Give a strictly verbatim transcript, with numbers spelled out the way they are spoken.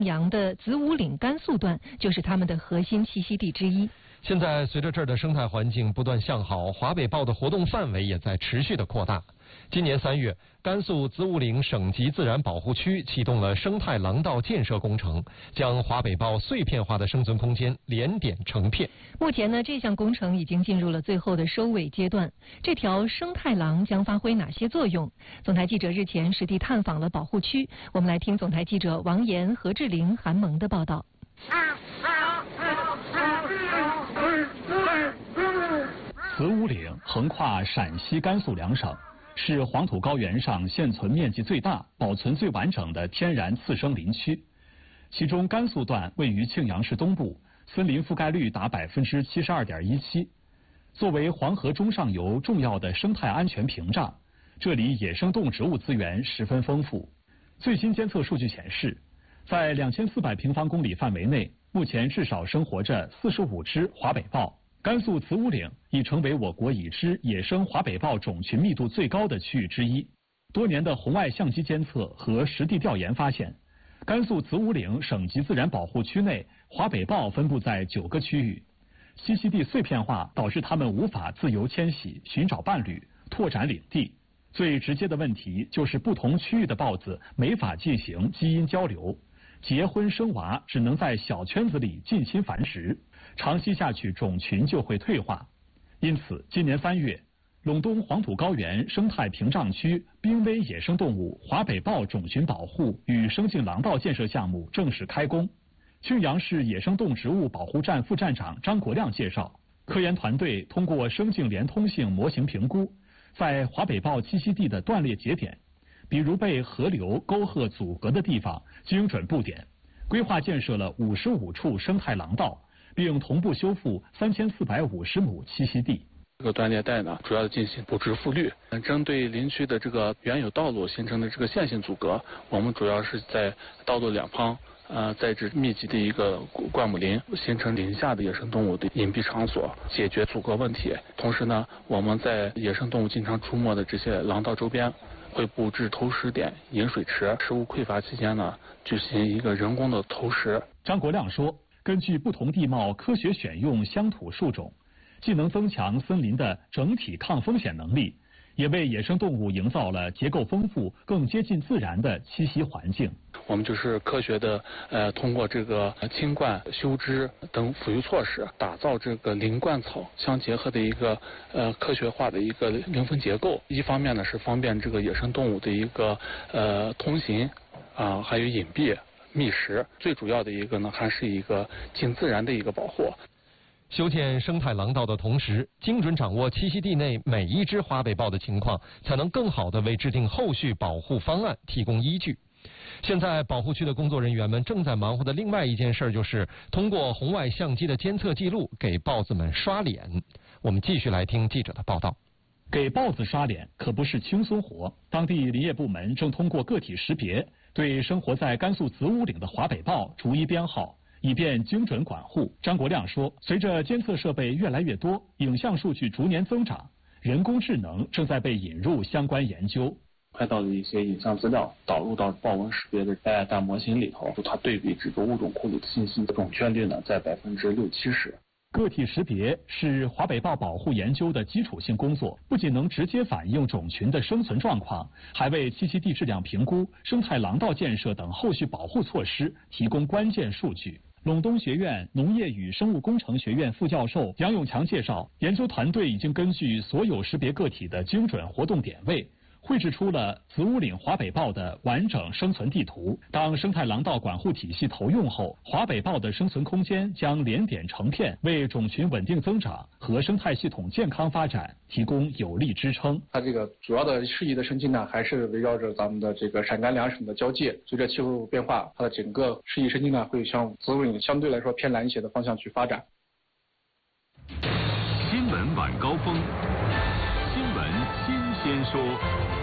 阳的子午岭甘肃段就是它们的核心栖息地之一。 现在随着这儿的生态环境不断向好，华北豹的活动范围也在持续的扩大。今年三月，甘肃子午岭省级自然保护区启动了生态廊道建设工程，将华北豹碎片化的生存空间连点成片。 目前呢，这项工程已经进入了最后的收尾阶段。这条生态廊将发挥哪些作用？总台记者日前实地探访了保护区，我们来听总台记者王岩、何志玲、韩萌的报道。 子午岭横跨陕西、甘肃两省，是黄土高原上现存面积最大、保存最完整的天然次生林区。其中甘肃段位于庆阳市东部，森林覆盖率达百分之七十二点一七。作为黄河中上游重要的生态安全屏障，这里野生动植物资源十分丰富。最新监测数据显示，在两千四百平方公里范围内，目前至少生活着四十五只华北豹。甘肃子午岭已成为我国已知野生华北豹种群密度最高的区域之一。多年的红外相机监测和实地调研发现，甘肃子午岭省级自然保护区内华北豹分布在九个区域，栖息地碎片化导致它们无法自由迁徙、寻找伴侣、拓展领地。最直接的问题就是不同区域的豹子没法进行基因交流，结婚生娃只能在小圈子里近亲繁殖，长期下去种群就会退化。因此，今年三月，陇东黄土高原生态屏障区濒危野生动物华北豹种群保护与生境廊道建设项目正式开工。庆阳市野生动植物保护站副站长张国亮介绍，科研团队通过生境连通性模型评估，在华北豹栖息地的断裂节点，比如被河流、沟壑阻隔的地方，精准布点，规划建设了五十五处生态廊道，并同步修复三千四百五十亩栖息地。 这个断裂带呢，主要进行布置复绿。针对林区的这个原有道路形成的这个线性阻隔，我们主要是在道路两旁呃栽植密集的一个灌木林，形成林下的野生动物的隐蔽场所，解决阻隔问题。同时呢，我们在野生动物经常出没的这些廊道周边，会布置投食点、饮水池，食物匮乏期间呢，进行一个人工的投食。 张国亮说，根据不同地貌科学选用乡土树种，既能增强森林的整体抗风险能力，也为野生动物营造了结构丰富、更接近自然的栖息环境。 我们就是科学的，呃，通过这个清灌、修枝等抚育措施，打造这个林灌草相结合的一个呃科学化的一个林分结构。一方面呢是方便这个野生动物的一个呃通行啊、呃，还有隐蔽、觅食。最主要的一个呢，还是一个近自然的一个保护。 修建生态廊道的同时，精准掌握栖息地内每一只华北豹的情况，才能更好地为制定后续保护方案提供依据。现在保护区的工作人员们正在忙活的另外一件事，就是通过红外相机的监测记录给豹子们刷脸。我们继续来听记者的报道。 给豹子刷脸可不是轻松活，当地林业部门正通过个体识别，对生活在甘肃子午岭的华北豹逐一编号，以便精准管护。张国亮说，随着监测设备越来越多，影像数据逐年增长，人工智能正在被引入相关研究。 拍到的一些影像资料导入到豹纹识别的 A I 大模型里头，它对比这个物种库里的信息，准确率呢在百分之六七十。 个体识别是华北豹保护研究的基础性工作，不仅能直接反映种群的生存状况，还为栖息地质量评估、生态廊道建设等后续保护措施提供关键数据。陇东学院农业与生物工程学院副教授杨永强介绍，研究团队已经根据所有识别个体的精准活动点位，绘制出了子午岭华北豹的完整生存地图。当生态廊道管护体系投用后，华北豹的生存空间将连点成片，为种群稳定增长和生态系统健康发展提供有力支撑。 它这个主要的适宜的生境呢，还是围绕着咱们的这个陕甘两省的交界。随着气候变化，它的整个适宜生境呢，会向子午岭相对来说偏南一些的方向去发展。 新闻晚高峰，新闻新鲜说。